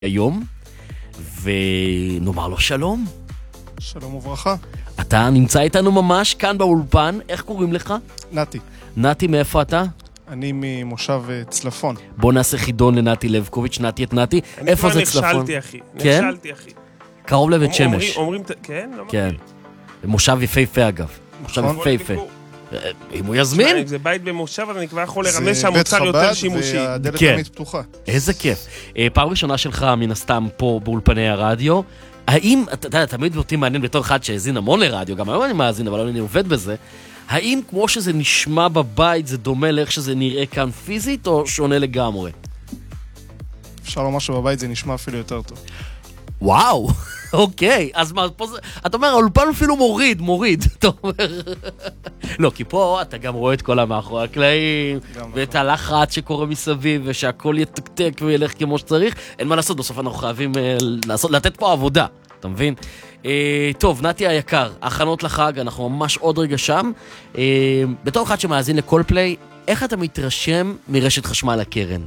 היום, ונאמר לו שלום. שלום וברכה. אתה נמצא איתנו ממש כאן באולפן, איך קוראים לך? נתי. נתי, מאיפה אתה? אני ממושב צלפון. בוא נעשה חידון לנתי לבקוביץ', נתי את נתי. איפה זה צלפון? אני כבר נכשלתי, אחי. כן? נכשלתי, אחי. קרוב לבית שמש. אומרים, כן? לא כן. מכיר. מושב יפהפה אגב. מושב יפהפה. אם הוא יזמין? אם זה בית במושב, אז אני כבר יכול לרמז זה בית שהמוצר יותר חב"ד שימושי. והדלת כן. תמיד פתוחה. איזה כיף. פעם ראשונה שלך מן הסתם פה באולפני הרדיו. האם, אתה יודע, תמיד אותי מעניין בתור אחד שהזין המון לרדיו, גם היום אני מאזין, אבל אני עובד בזה. האם כמו שזה נשמע בבית, זה דומה לאיך שזה נראה כאן פיזית, או שונה לגמרי? אפשר לומר שבבית זה נשמע אפילו יותר טוב. וואו, אוקיי, אז מה, פה זה, אתה אומר, האולפן אפילו מוריד, אתה אומר. לא, כי פה אתה גם רואה את כל המאחורי הקלעים, ואת הלחץ שקורה מסביב, ושהכל יתקתק וילך כמו שצריך. אין מה לעשות, בסוף אנחנו חייבים לתת פה עבודה, אתה מבין? טוב, נתי היקר, הכנות לחג, אנחנו ממש עוד רגע שם. בתור אחד שמאזין לכל פליי, איך אתה מתרשם מרשת חשמל הקרן?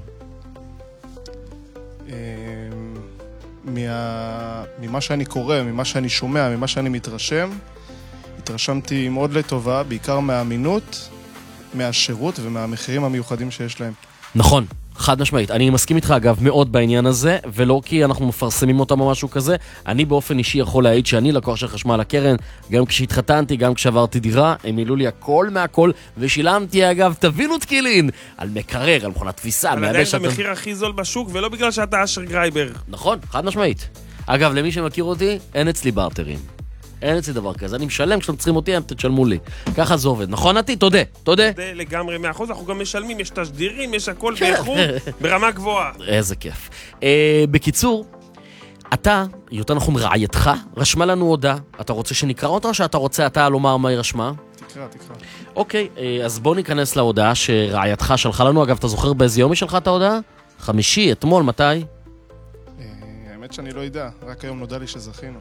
ממה שאני קורא, ממה שאני שומע, ממה שאני מתרשם, התרשמתי מאוד לטובה, בעיקר מהאמינות, מהשירות ומהמחירים המיוחדים שיש להם. נכון, חד משמעית. אני מסכים איתך אגב מאוד בעניין הזה, ולא כי אנחנו מפרסמים אותם או משהו כזה. אני באופן אישי יכול להעיד שאני לקוח של חשמל הקרן, גם כשהתחתנתי, גם כשעברתי דירה, הם מילאו לי הכל מהכל, ושילמתי אגב, תבינו תקילין, על מקרר, על מכונת תפיסה, אבל עדיין זה המחיר הכי זול בשוק, ולא בגלל שאתה אשר גרייבר. נכון, חד משמעית. אגב, למי שמכיר אותי, אין אצלי בארטרים. אין אצלי דבר כזה. אני משלם, כשאתם צריכים אותי, אתם תשלמו לי. ככה זה עובד. נכון, נתי? תודה. תודה לגמרי 100%. אנחנו גם משלמים, יש תשדירים, יש הכל באיכות, ברמה גבוהה. איזה כיף. בקיצור, אתה, יותר נכון רעייתך, רשמה לנו הודעה. אתה רוצה שנקרא אותה, או שאתה רוצה אתה לומר מה היא רשמה? תקרא. אוקיי, אז בוא ניכנס להודעה שרעייתך שלחה לנו. אגב, אתה זוכר באיזה יום היא שלחה את ההודעה? חמישי, אתמול, מתי? האמת שאני לא יודע, רק היום נודע לי שזכינו.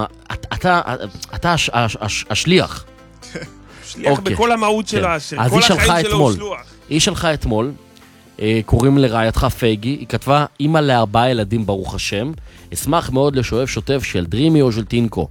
אתה השליח. שליח בכל המהות של האשר, כל החיים שלו הוא שלוח. היא שלחה אתמול, קוראים לרעייתך פייגי, היא כתבה, אמא ל4 ילדים ברוך השם, אשמח מאוד לשואב שוטף של דרימי או של טינקו.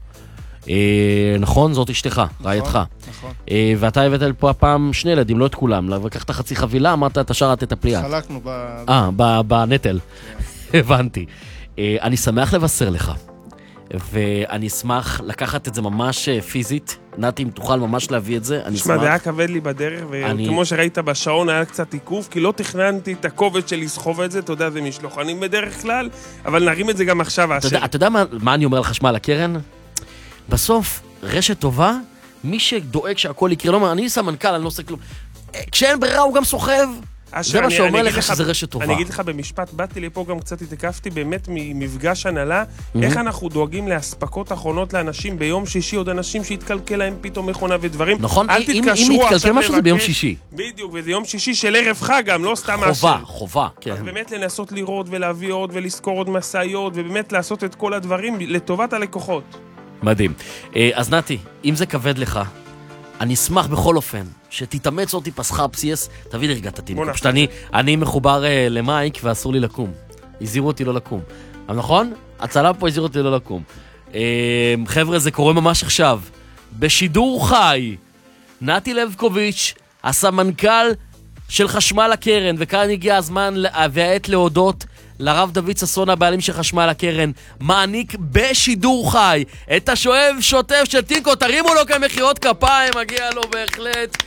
נכון? זאת אשתך, רעייתך. נכון. ואתה הבאת לפה הפעם 2 ילדים, לא את כולם, לקחת חצי חבילה, אמרת, אתה שרת את הפליאת. חלקנו בנטל. הבנתי. אני שמח לבשר לך, ואני אשמח לקחת את זה ממש פיזית. נתי, אם תוכל ממש להביא את זה, אני אשמח. תשמע, זה היה כבד לי בדרך, וכמו שראית בשעון היה קצת עיכוב, כי לא תכננתי את הכובד של לסחוב את זה, אתה יודע, זה משלוחנים בדרך כלל, אבל נרים את זה גם עכשיו. אתה יודע מה אני אומר על חשמל הקרן? בסוף, רשת טובה, מי שדואג שהכל יקרה, לא אומר, אני סמנכ"ל, אני לא עושה כלום. כשאין ברירה הוא גם סוחב. זה מה שאומר לך שזה רשת טובה. אני אגיד לך במשפט, באתי לפה גם קצת התקפתי באמת ממפגש הנהלה, איך אנחנו דואגים להספקות אחרונות לאנשים ביום שישי, עוד אנשים שהתקלקל להם פתאום מכונה ודברים. נכון, אם יתקלקל משהו זה ביום שישי. בדיוק, וזה יום שישי של ערב חג גם, לא סתם חובה, כן. אז באמת לנסות לראות ולהביא עוד ולזכור עוד מסעיות, ובאמת לעשות את כל הדברים לטובת הלקוחות. מדהים. אז נתי, אם זה כבד לך, אני אשמח בכל אופן שתתאמץ עוד טיפה שכר בסיס, תביא לי רגע את התינוק. פשוט אני מחובר למייק ואסור לי לקום. הזהירו אותי לא לקום. אבל נכון? הצלם פה הזהירו אותי לא לקום. חבר'ה, זה קורה ממש עכשיו. בשידור חי, נתי לבקוביץ', הסמנכ"ל של חשמל הקרן, וכאן הגיע הזמן והעת להודות לרב דוד ססון, הבעלים של חשמל הקרן, מעניק בשידור חי את השואב שוטף של טינקו. תרימו לו כמחיאות כפיים, מגיע לו בהחלט.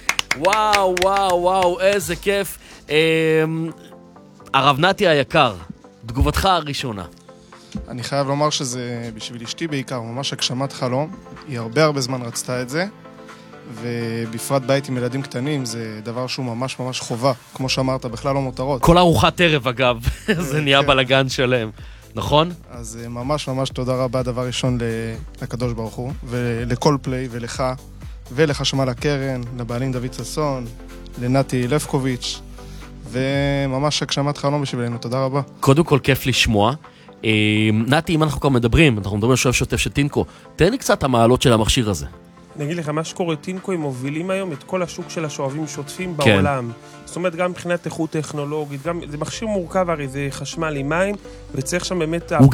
וואו, איזה כיף. הרב נתי היקר, תגובתך הראשונה. אני חייב לומר שזה בשביל אשתי בעיקר, ממש הגשמת חלום. היא הרבה זמן רצתה את זה, ובפרט בית עם ילדים קטנים זה דבר שהוא ממש חובה, כמו שאמרת, בכלל לא מותרות. כל ארוחת ערב אגב, זה נהיה בלגן שלהם, נכון? אז ממש תודה רבה דבר ראשון לקדוש ברוך הוא, ולכל פליי ולך, ולחשמל הקרן, לבעלים דוד ססון, לנתי לבקוביץ', וממש הגשמת חלום בשבילנו, תודה רבה. קודם כל כיף לשמוע. נתי, אם אנחנו כבר מדברים על שואב שוטף של טינקו, תן לי קצת המעלות של המכשיר הזה. אני אגיד לך, מה שקורה, טינקו הם מובילים היום את כל השוק של השואבים שוטפים בעולם. זאת אומרת, גם מבחינת איכות טכנולוגית, זה מכשיר מורכב, הרי זה חשמל עם מים, וצריך שם באמת...